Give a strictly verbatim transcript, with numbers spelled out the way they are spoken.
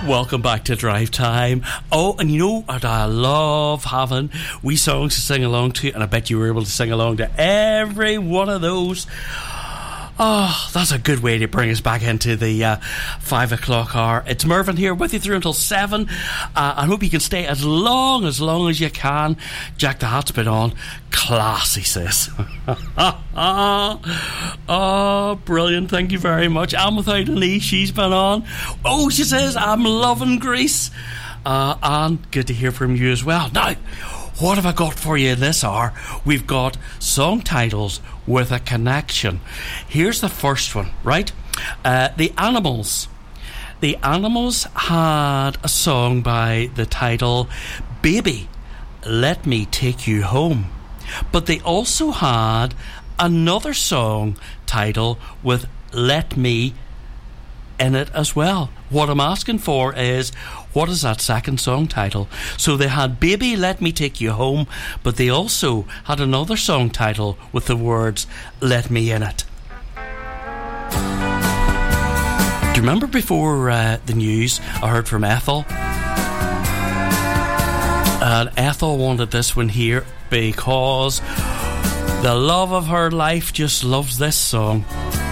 Welcome back to Drive Time. Oh, and you know what I love having? Wee songs to sing along to, and I bet you were able to sing along to every one of those. Oh, that's a good way to bring us back into the uh, five o'clock hour. It's Mervyn here with you through until seven. Uh, I hope you can stay as long, as long as you can. Jack the Hat's been on. Classy, sis. Oh, brilliant. Thank you very much. And without Lee, she's been on. Oh, she says, I'm loving Greece. Uh, and good to hear from you as well. Now, what have I got for you this hour? We've got song titles with a connection. Here's the first one, right? Uh, the Animals. The Animals had a song by the title Baby, Let Me Take You Home. But they also had another song title with Let Me in it as well. What I'm asking for is, what is that second song title? So they had Baby, Let Me Take You Home, but they also had another song title with the words Let Me in it. Do you remember before uh, the news I heard from Ethel? And Ethel wanted this one here because the love of her life just loves this song.